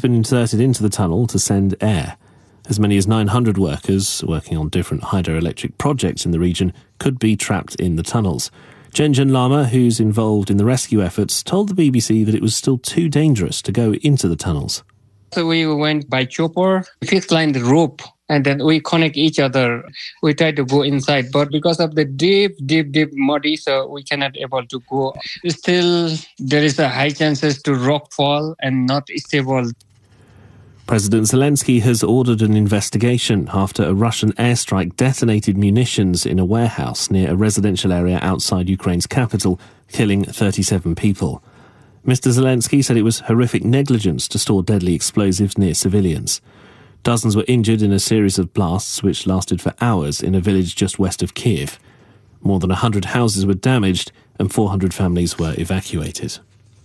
been inserted into the tunnel to send air. As many as 900 workers working on different hydroelectric projects in the region could be trapped in the tunnels. Jenjen Lama, who's involved in the rescue efforts, told the BBC that it was still too dangerous to go into the tunnels. So we went by chopper, fixed line the rope, and then we connect each other. We try to go inside, but because of the deep muddy, so we cannot able to go. Still, there is a high chances to rock fall and not stable. President Zelensky has ordered an investigation after a Russian airstrike detonated munitions in a warehouse near a residential area outside Ukraine's capital, killing 37 people. Mr. Zelensky said it was horrific negligence to store deadly explosives near civilians. Dozens were injured in a series of blasts which lasted for hours in a village just west of Kiev. More than 100 houses were damaged and 400 families were evacuated.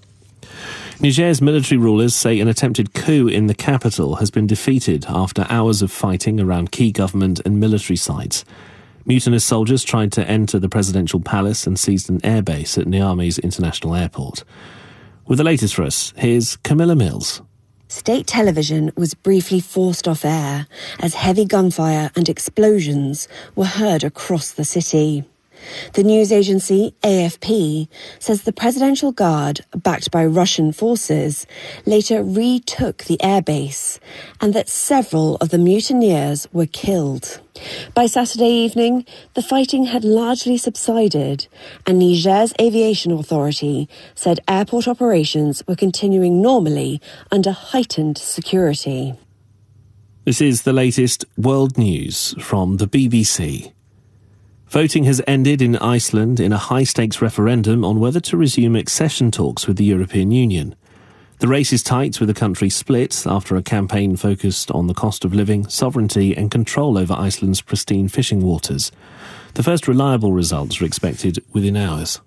Niger's military rulers say an attempted coup in the capital has been defeated after hours of fighting around key government and military sites. Mutinous soldiers tried to enter the presidential palace and seized an airbase at Niamey's international airport. With the latest for us, here's Camilla Mills. State television was briefly forced off air as heavy gunfire and explosions were heard across the city. The news agency AFP says the Presidential Guard, backed by Russian forces, later retook the airbase and that several of the mutineers were killed. By Saturday evening, the fighting had largely subsided and Niger's aviation authority said airport operations were continuing normally under heightened security. This is the latest world news from the BBC. Voting has ended in Iceland in a high-stakes referendum on whether to resume accession talks with the European Union. The race is tight, with the country split after a campaign focused on the cost of living, sovereignty and control over Iceland's pristine fishing waters. The first reliable results are expected within hours.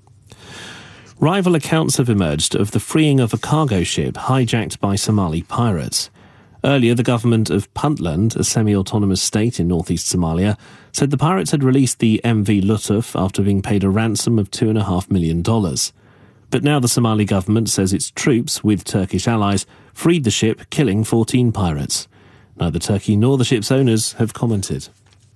Rival accounts have emerged of the freeing of a cargo ship hijacked by Somali pirates. Earlier, the government of Puntland, a semi-autonomous state in northeast Somalia, said the pirates had released the MV Lutuf after being paid a ransom of $2.5 million. But now the Somali government says its troops, with Turkish allies, freed the ship, killing 14 pirates. Neither Turkey nor the ship's owners have commented.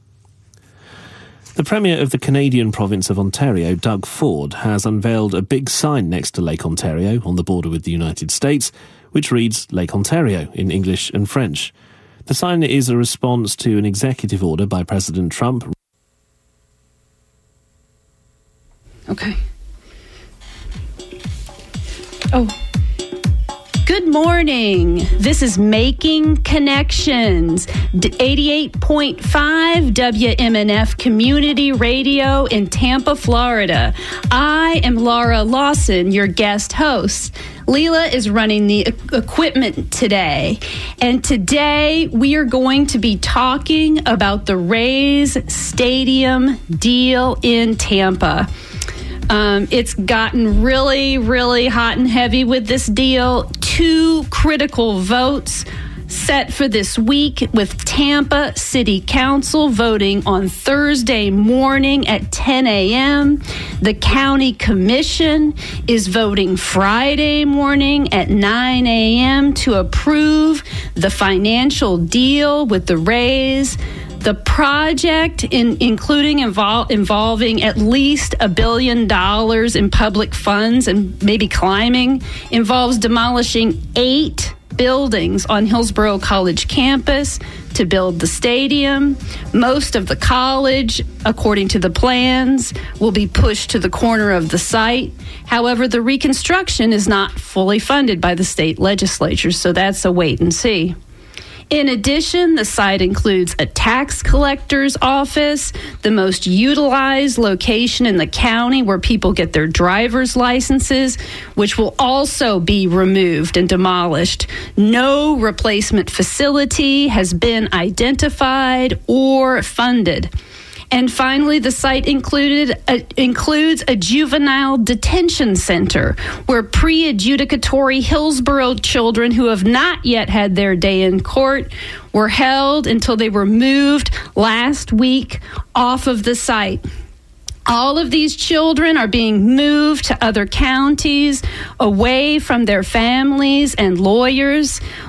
The Premier of the Canadian province of Ontario, Doug Ford, has unveiled a big sign next to Lake Ontario on the border with the United States, which reads Lake Ontario in English and French. The sign is a response to an executive order by President Trump. Okay. Oh. Good morning. This is Making Connections, 88.5 WMNF Community Radio in Tampa, Florida. I am Laura Lawson, your guest host. Leela is running the equipment today. And today we are going to be talking about the Rays Stadium deal in Tampa. It's gotten really, really hot and heavy with this deal. 2 critical votes set for this week, with Tampa City Council voting on Thursday morning at 10 a.m. The County Commission is voting Friday morning at 9 a.m. to approve the financial deal with the Rays. The project, including involving at least $1 billion in public funds and maybe climbing, involves demolishing 8 buildings on Hillsborough College campus to build the stadium. Most of the college, according to the plans, will be pushed to the corner of the site. However, the reconstruction is not fully funded by the state legislature, so that's a wait and see. In addition, the site includes a tax collector's office, the most utilized location in the county where people get their driver's licenses, which will also be removed and demolished. No replacement facility has been identified or funded. And finally, the site includes a juvenile detention center where pre-adjudicatory Hillsborough children who have not yet had their day in court were held until they were moved last week off of the site. All of these children are being moved to other counties away from their families and lawyers.